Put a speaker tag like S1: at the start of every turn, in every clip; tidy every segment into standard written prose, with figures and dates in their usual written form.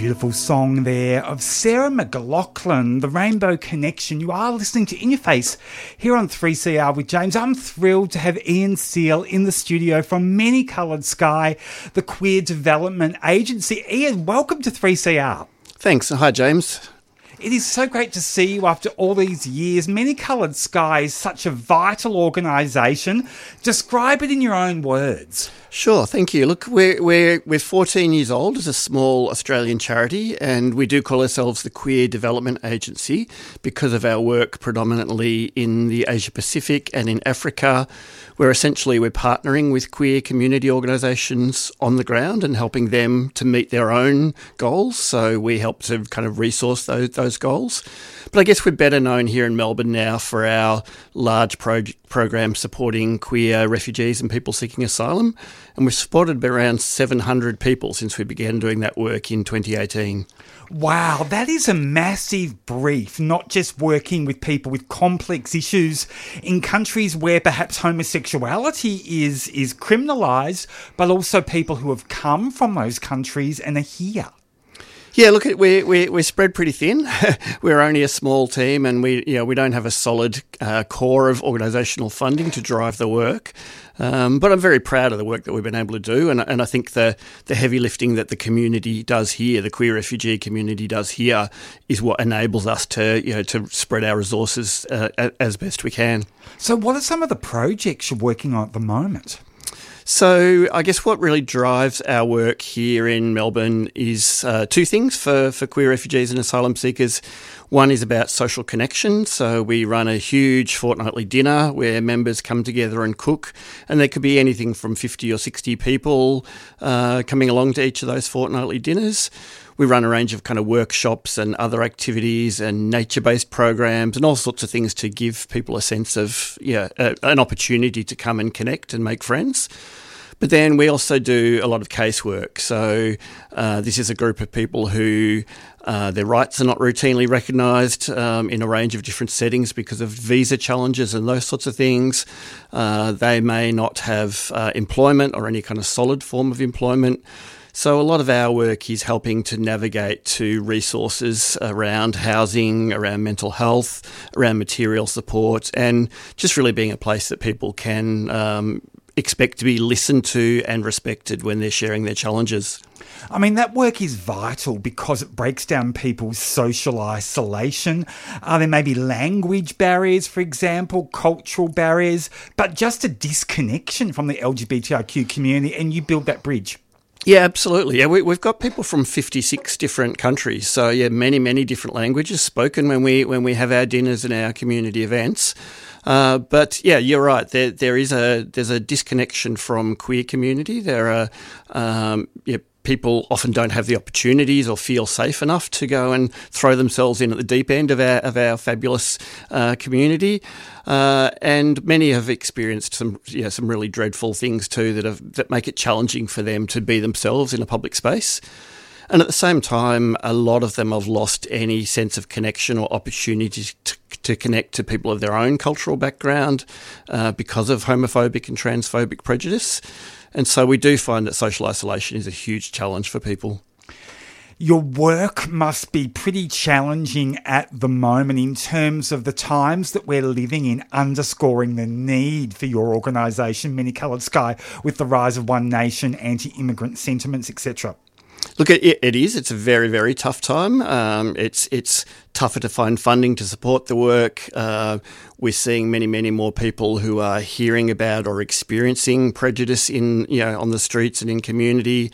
S1: beautiful song there of Sarah McLachlan, The Rainbow Connection. You are listening to In Your Face here on 3CR with James. I'm thrilled to have Ian Seal in the studio from Many Coloured Sky, the queer development agency. Ian, welcome to 3CR.
S2: Thanks. Hi, James.
S1: It is so great to see you after all these years. Many Coloured Sky is such a vital organisation. Describe it in your own words.
S2: Sure, thank you. Look, we're 14 years old as a small Australian charity, and we do call ourselves the Queer Development Agency because of our work predominantly in the Asia Pacific and in Africa, where essentially we're partnering with queer community organisations on the ground and helping them to meet their own goals. So we help to kind of resource those goals. But I guess we're better known here in Melbourne now for our large program supporting queer refugees and people seeking asylum. And we've supported around 700 people since we began doing that work in 2018.
S1: Wow, that is a massive brief, not just working with people with complex issues in countries where perhaps homosexuality is criminalised, but also people who have come from those countries and are here.
S2: Yeah, look, we're spread pretty thin. We're only a small team, and we don't have a solid core of organisational funding to drive the work. But I'm very proud of the work that we've been able to do, and I think the heavy lifting that the community does here, the queer refugee community does here, is what enables us to spread our resources as best we can.
S1: So, what are some of the projects you're working on at the moment?
S2: So I guess what really drives our work here in Melbourne is two things for queer refugees and asylum seekers. One is about social connection. So we run a huge fortnightly dinner where members come together and cook, and there could be anything from 50 or 60 people coming along to each of those fortnightly dinners. We run a range of kind of workshops and other activities and nature-based programs and all sorts of things to give people a sense of, an opportunity to come and connect and make friends. But then we also do a lot of casework. So this is a group of people who their rights are not routinely recognised in a range of different settings because of visa challenges and those sorts of things. They may not have employment or any kind of solid form of employment. So a lot of our work is helping to navigate to resources around housing, around mental health, around material support, and just really being a place that people can expect to be listened to and respected when they're sharing their challenges.
S1: I mean, that work is vital because it breaks down people's social isolation. There may be language barriers, for example, cultural barriers, but just a disconnection from the LGBTIQ community, and you build that bridge.
S2: Yeah, absolutely. Yeah, we've got people from 56 different countries. So, yeah, many different languages spoken when we have our dinners and our community events. But yeah, you're right. There's a disconnection from queer community. There are people often don't have the opportunities or feel safe enough to go and throw themselves in at the deep end of our fabulous community. And many have experienced some really dreadful things too that make it challenging for them to be themselves in a public space. And at the same time, a lot of them have lost any sense of connection or opportunity to connect to people of their own cultural background because of homophobic and transphobic prejudice. And so we do find that social isolation is a huge challenge for people.
S1: Your work must be pretty challenging at the moment in terms of the times that we're living in, underscoring the need for your organisation, Many Coloured Sky, with the rise of One Nation, anti-immigrant sentiments, etc.
S2: Look, it is. It's a very, very tough time. It's tougher to find funding to support the work. We're seeing many more people who are hearing about or experiencing prejudice on the streets and in community.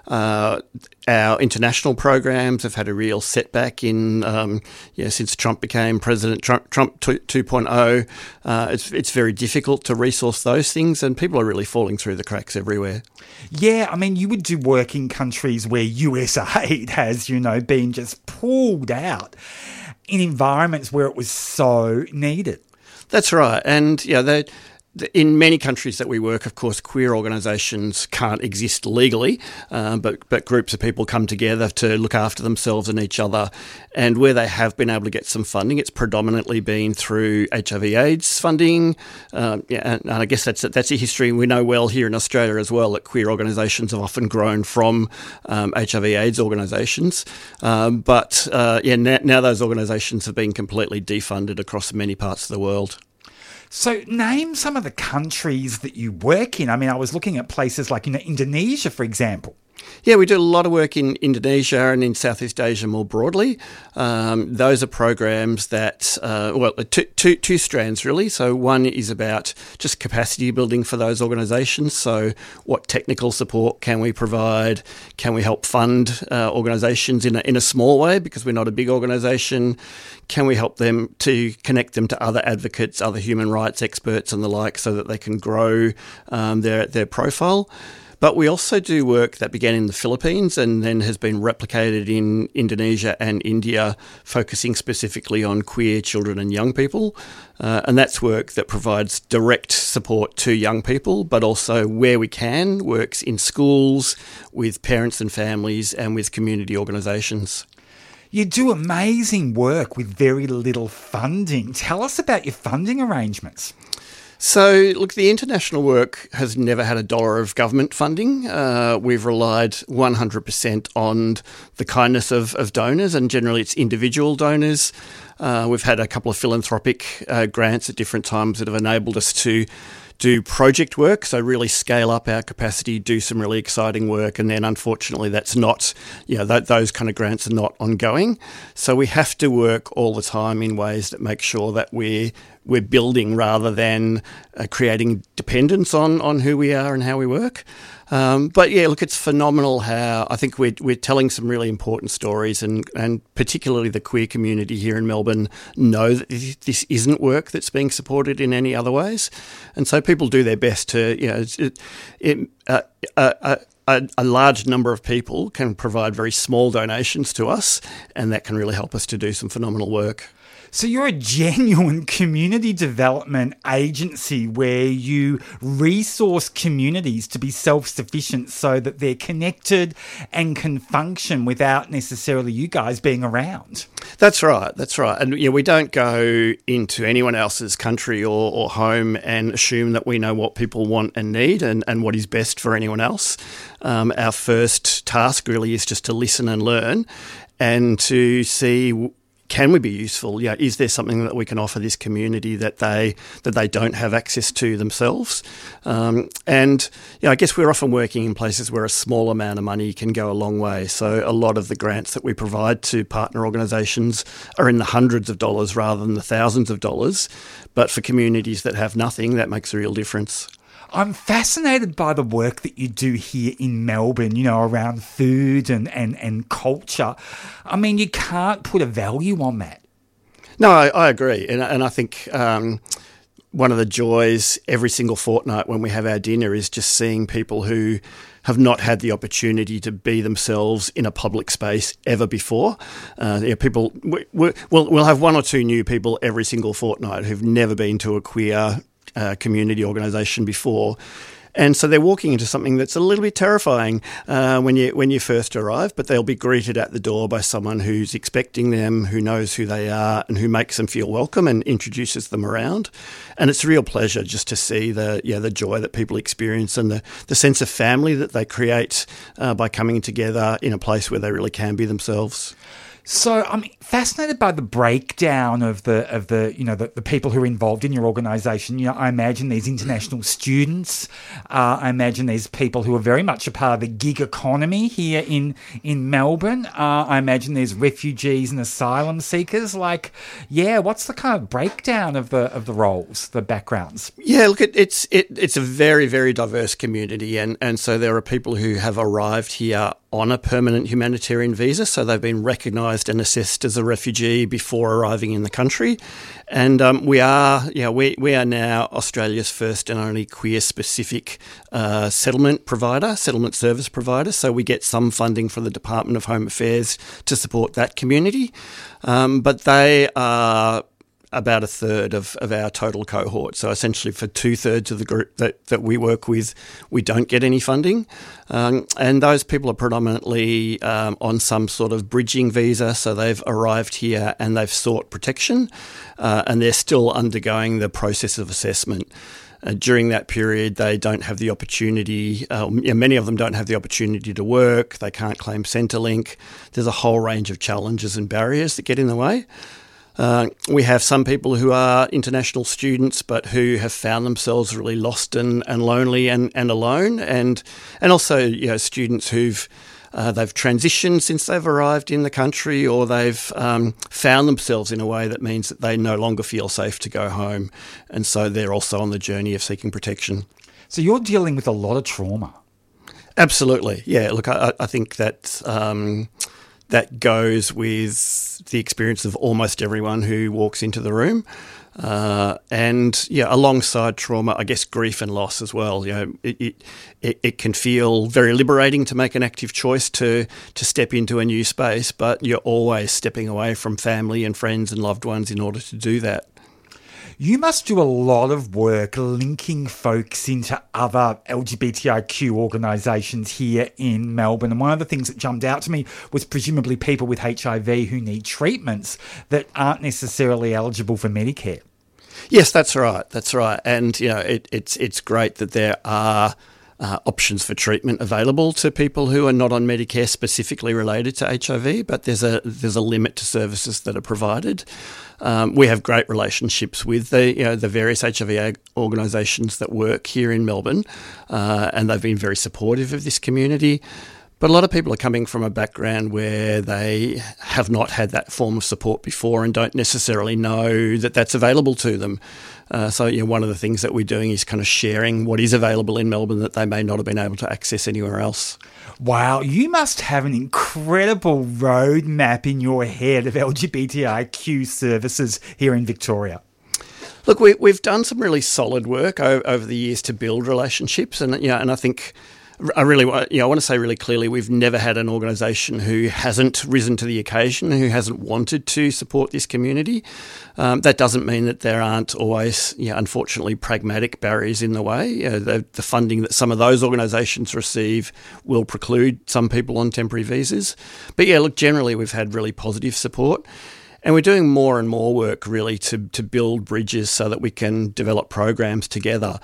S2: Our international programs have had a real setback since Trump became President, Trump 2.0. It's very difficult to resource those things, and people are really falling through the cracks everywhere.
S1: Yeah, I mean, you would do work in countries where USAID has, been just pulled out in environments where it was so needed.
S2: That's right, and in many countries that we work, of course, queer organisations can't exist legally, but groups of people come together to look after themselves and each other. And where they have been able to get some funding, it's predominantly been through HIV/AIDS funding. And I guess that's a history we know well here in Australia as well, that queer organisations have often grown from HIV/AIDS organisations. But now those organisations have been completely defunded across many parts of the world.
S1: So name some of the countries that you work in. I mean, I was looking at places like Indonesia, for example.
S2: Yeah, we do a lot of work in Indonesia and in Southeast Asia more broadly. Those are programs that, two strands really. So one is about just capacity building for those organisations. So what technical support can we provide? Can we help fund organisations in a small way because we're not a big organisation? Can we help them to connect them to other advocates, other human rights experts and the like so that they can grow their profile? But we also do work that began in the Philippines and then has been replicated in Indonesia and India, focusing specifically on queer children and young people. And that's work that provides direct support to young people, but also where we can, works in schools, with parents and families and with community organisations.
S1: You do amazing work with very little funding. Tell us about your funding arrangements.
S2: So, look, the international work has never had $1 of government funding. We've relied 100% on the kindness of donors, and generally it's individual donors. We've had a couple of philanthropic grants at different times that have enabled us to do project work, so really scale up our capacity, do some really exciting work, and then unfortunately that's not, those kind of grants are not ongoing. So we have to work all the time in ways that make sure that we're building rather than creating dependence on who we are and how we work. But yeah, look, it's phenomenal how I think we're telling some really important stories, and particularly the queer community here in Melbourne know that this isn't work that's being supported in any other ways, and so people do their best to, a large number of people can provide very small donations to us, and that can really help us to do some phenomenal work.
S1: So you're a genuine community development agency where you resource communities to be self-sufficient so that they're connected and can function without necessarily you guys being around.
S2: That's right. And we don't go into anyone else's country or home and assume that we know what people want and need and what is best for anyone else. Our first task really is just to listen and learn and to see, can we be useful? Is there something that we can offer this community that they don't have access to themselves? I guess we're often working in places where a small amount of money can go a long way. So a lot of the grants that we provide to partner organisations are in the hundreds of dollars rather than the thousands of dollars. But for communities that have nothing, that makes a real difference.
S1: I'm fascinated by the work that you do here in Melbourne, around food and culture. I mean, you can't put a value on that.
S2: No, I agree. And I think one of the joys every single fortnight when we have our dinner is just seeing people who have not had the opportunity to be themselves in a public space ever before. We'll have one or two new people every single fortnight who've never been to a queer community organisation before. And so they're walking into something that's a little bit terrifying when you first arrive, but they'll be greeted at the door by someone who's expecting them, who knows who they are, and who makes them feel welcome and introduces them around. And it's a real pleasure just to see the joy that people experience and the sense of family that they create by coming together in a place where they really can be themselves.
S1: So I'm fascinated by the breakdown of the people who are involved in your organisation. I imagine there's international students. I imagine there's people who are very much a part of the gig economy here in Melbourne. I imagine there's refugees and asylum seekers. What's the kind of breakdown of the roles, the backgrounds?
S2: Yeah, look, it's a very, very diverse community, and so there are people who have arrived here on a permanent humanitarian visa, so they've been recognised and assessed as a refugee before arriving in the country. And we are now Australia's first and only queer-specific settlement service provider. So we get some funding from the Department of Home Affairs to support that community. But they are about a third of our total cohort. So essentially for 2/3 of the group that we work with, we don't get any funding. And those people are predominantly on some sort of bridging visa. So they've arrived here and they've sought protection, and they're still undergoing the process of assessment. During that period, they don't have the opportunity, many of them don't have the opportunity to work, they can't claim Centrelink. There's a whole range of challenges and barriers that get in the way. We have some people who are international students but who have found themselves really lost and lonely and alone, and also students who've they've transitioned since they've arrived in the country, or they've found themselves in a way that means that they no longer feel safe to go home, and so they're also on the journey of seeking protection.
S1: So you're dealing with a lot of trauma.
S2: Absolutely, yeah. Look, I think that that goes with the experience of almost everyone who walks into the room. And alongside trauma, I guess grief and loss as well. It can feel very liberating to make an active choice to step into a new space, but you're always stepping away from family and friends and loved ones in order to do that.
S1: You must do a lot of work linking folks into other LGBTIQ organisations here in Melbourne. And one of the things that jumped out to me was presumably people with HIV who need treatments that aren't necessarily eligible for Medicare.
S2: Yes, that's right. That's right. And it's great that there are options for treatment available to people who are not on Medicare specifically related to HIV, but there's a limit to services that are provided. We have great relationships with the various HIV organisations that work here in Melbourne, and they've been very supportive of this community. But a lot of people are coming from a background where they have not had that form of support before and don't necessarily know that that's available to them. So one of the things that we're doing is kind of sharing what is available in Melbourne that they may not have been able to access anywhere else.
S1: Wow, you must have an incredible roadmap in your head of LGBTIQ services here in Victoria.
S2: Look, we've done some really solid work over the years to build relationships, and I think I want to say really clearly, we've never had an organisation who hasn't risen to the occasion, who hasn't wanted to support this community. That doesn't mean that there aren't always, unfortunately, pragmatic barriers in the way. The funding that some of those organisations receive will preclude some people on temporary visas. But generally we've had really positive support. And we're doing more and more work really to build bridges so that we can develop programs together.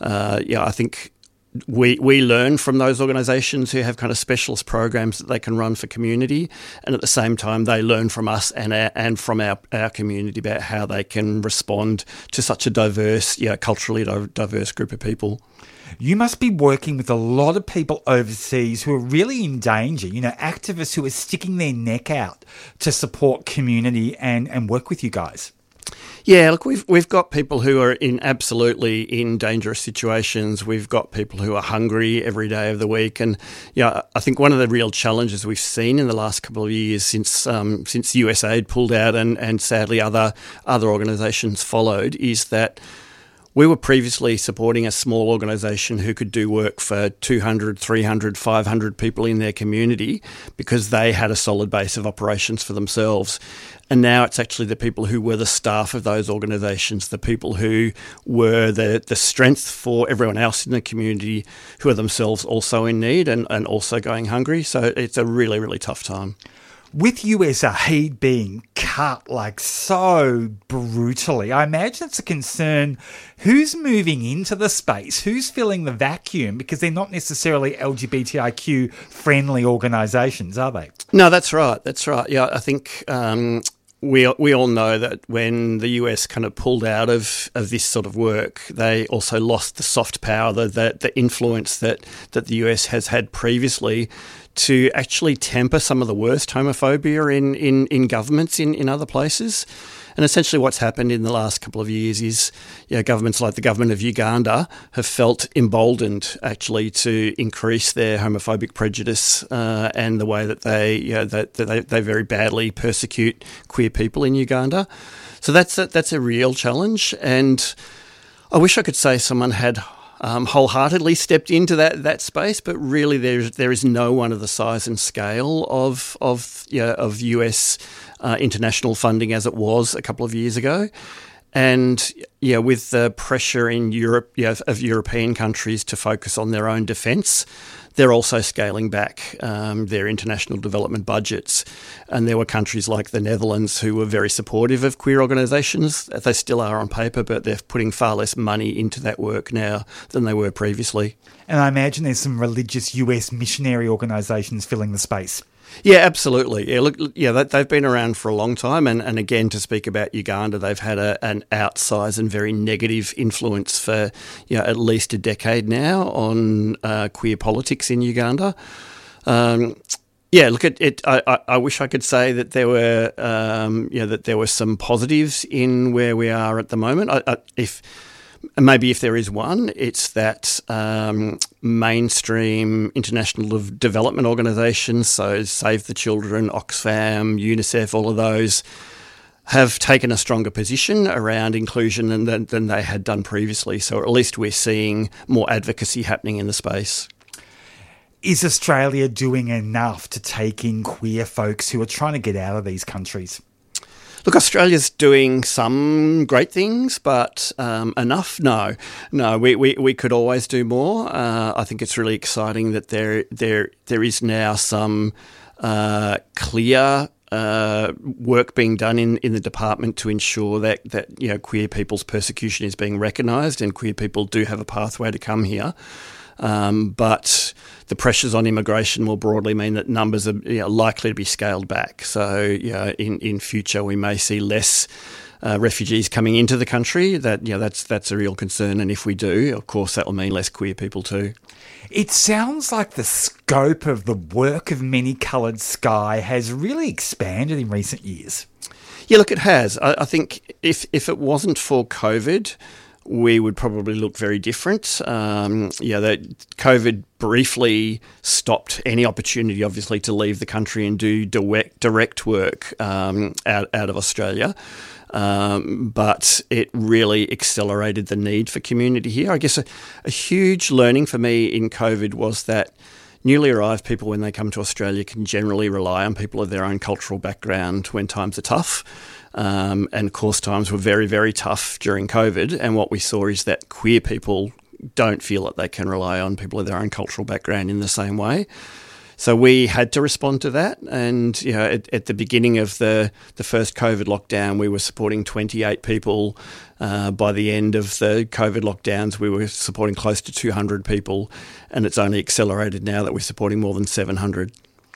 S2: I think we learn from those organisations who have kind of specialist programs that they can run for community, and at the same time they learn from us and from our community about how they can respond to such a diverse, culturally diverse group of people.
S1: You must be working with a lot of people overseas who are really in danger, activists who are sticking their neck out to support community and work with you guys.
S2: Yeah, look, we've got people who are absolutely in dangerous situations. We've got people who are hungry every day of the week, and I think one of the real challenges we've seen in the last couple of years since USAID pulled out and sadly other organisations followed is that we were previously supporting a small organisation who could do work for 200, 300, 500 people in their community because they had a solid base of operations for themselves. And now it's actually the people who were the staff of those organisations, the people who were the strength for everyone else in the community who are themselves also in need and also going hungry. So it's a really, really tough time.
S1: With USAID being cut so brutally, I imagine it's a concern who's moving into the space, who's filling the vacuum, because they're not necessarily LGBTIQ friendly organisations, are they?
S2: No, that's right. That's right. Yeah, I think we all know that when the US kind of pulled out of this sort of work, they also lost the soft power, the influence that the US has had previously to actually temper some of the worst homophobia in governments in other places. And essentially what's happened in the last couple of years is governments like the government of Uganda have felt emboldened actually to increase their homophobic prejudice and the way that they very badly persecute queer people in Uganda. So that's a real challenge. And I wish I could say someone had wholeheartedly stepped into that space, but really there is no one of the size and scale of US international funding as it was a couple of years ago. And with the pressure in Europe, of European countries to focus on their own defence, they're also scaling back their international development budgets. And there were countries like the Netherlands who were very supportive of queer organisations. They still are on paper, but they're putting far less money into that work now than they were previously.
S1: And I imagine there's some religious US missionary organisations filling the space.
S2: Yeah, absolutely. They've been around for a long time, and again, to speak about Uganda, they've had an outsized and very negative influence for at least a decade now on queer politics in Uganda. I wish I could say that there were that there were some positives in where we are at the moment. If there is one, it's that mainstream international development organisations, so Save the Children, Oxfam, UNICEF, all of those have taken a stronger position around inclusion than they had done previously. So at least we're seeing more advocacy happening in the space.
S1: Is Australia doing enough to take in queer folks who are trying to get out of these countries?
S2: Look, Australia's doing some great things, but enough? No, we could always do more. I think it's really exciting that there is now some clear work being done in the department to ensure that queer people's persecution is being recognised and queer people do have a pathway to come here. But the pressures on immigration will broadly mean that numbers are likely to be scaled back. So in future we may see less refugees coming into the country. That's a real concern, and if we do, of course, that will mean less queer people too.
S1: It sounds like the scope of the work of Many Coloured Sky has really expanded in recent years.
S2: Yeah, look, it has. I think if it wasn't for COVID, we would probably look very different. That COVID briefly stopped any opportunity, obviously, to leave the country and do direct work out of Australia. But it really accelerated the need for community here. I guess a huge learning for me in COVID was that newly arrived people, when they come to Australia, can generally rely on people of their own cultural background when times are tough. And of course, times were very, very tough during COVID. And what we saw is that queer people don't feel that they can rely on people of their own cultural background in the same way. So we had to respond to that. And at the beginning of the first COVID lockdown, we were supporting 28 people. By the end of the COVID lockdowns, we were supporting close to 200 people. And it's only accelerated now that we're supporting more than 700.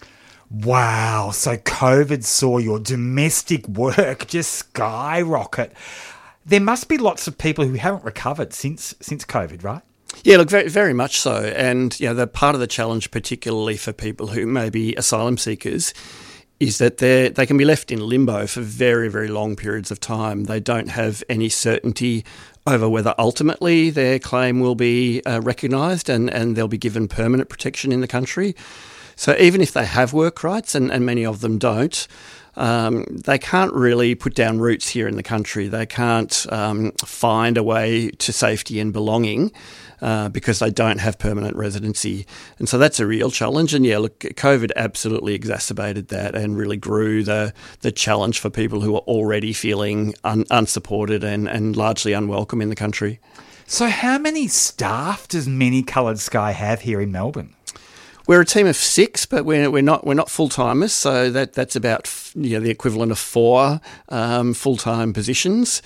S1: Wow, so COVID saw your domestic work just skyrocket. There must be lots of people who haven't recovered since COVID, right?
S2: Yeah, look, very, very much so. And the part of the challenge, particularly for people who may be asylum seekers, is that they can be left in limbo for very, very long periods of time. They don't have any certainty over whether ultimately their claim will be recognised and they'll be given permanent protection in the country. So even if they have work rights, and many of them don't, they can't really put down roots here in the country. They can't find a way to safety and belonging because they don't have permanent residency. And so that's a real challenge. And COVID absolutely exacerbated that and really grew the challenge for people who are already feeling unsupported and largely unwelcome in the country.
S1: So how many staff does Many Coloured Sky have here in Melbourne?
S2: We're a team of 6, but we're not full timers. So that's about the equivalent of 4 full time positions.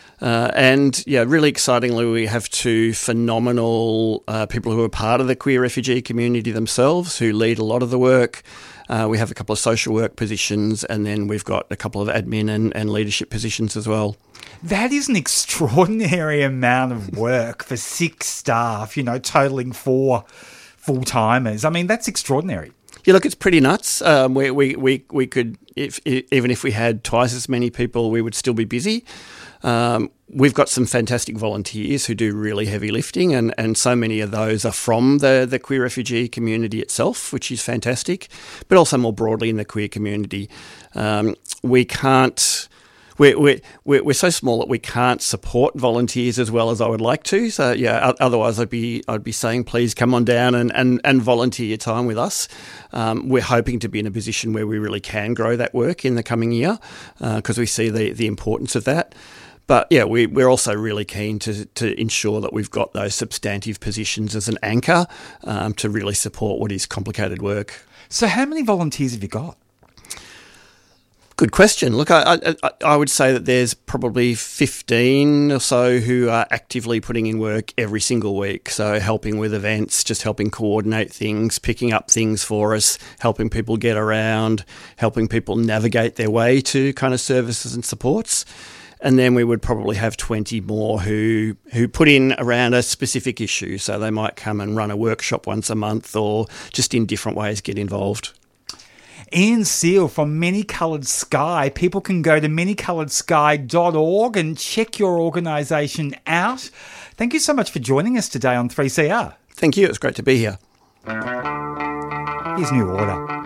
S2: Really excitingly, we have 2 phenomenal people who are part of the queer refugee community themselves, who lead a lot of the work. We have a couple of social work positions, and then we've got a couple of admin and leadership positions as well.
S1: That is an extraordinary amount of work for 6 staff, totaling 4 full-timers. I mean, that's extraordinary.
S2: Yeah, look, it's pretty nuts. We could, even if we had twice as many people, we would still be busy. We've got some fantastic volunteers who do really heavy lifting, and so many of those are from the queer refugee community itself, which is fantastic, but also more broadly in the queer community. we're so small that we can't support volunteers as well as I would like to. So yeah, otherwise I'd be saying please come on down and volunteer your time with us. We're hoping to be in a position where we really can grow that work in the coming year because we see the importance of that. But yeah, we're also really keen to ensure that we've got those substantive positions as an anchor to really support what is complicated work.
S1: So how many volunteers have you got?
S2: Good question. Look, I would say that there's probably 15 or so who are actively putting in work every single week. So helping with events, just helping coordinate things, picking up things for us, helping people get around, helping people navigate their way to kind of services and supports. And then we would probably have 20 more who put in around a specific issue. So they might come and run a workshop once a month or just in different ways get involved.
S1: Ian Seal from Many Coloured Sky. People can go to manycolouredsky.org and check your organisation out. Thank you so much for joining us today on 3CR.
S2: Thank you. It's great to be here.
S1: Here's New Order.